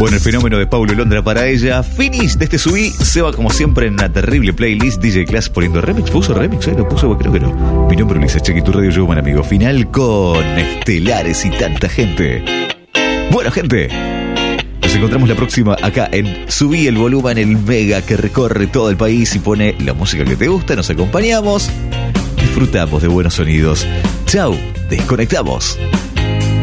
Bueno, el fenómeno de Paulo Londra para ella. Finish de este subí se va como siempre en una terrible playlist. DJ Class poniendo remix. ¿Puso remix? Lo puso, creo que no. Mi nombre es Luisa Chequi, tu radio yo, buen amigo. Final con estelares y tanta gente. Bueno, gente, nos encontramos la próxima acá en Subí el Volumen, el mega que recorre todo el país y pone la música que te gusta. Nos acompañamos, disfrutamos de buenos sonidos. Chau, desconectamos.